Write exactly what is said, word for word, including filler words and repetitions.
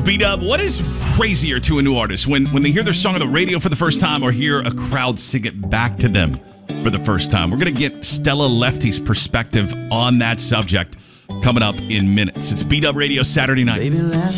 B-Dub. What is crazier to a new artist when, when they hear their song on the radio for the first time or hear a crowd sing it back to them for the first time? We're going to get Stella Lefty's perspective on that subject coming up in minutes. It's B-Dub Radio Saturday night. Baby,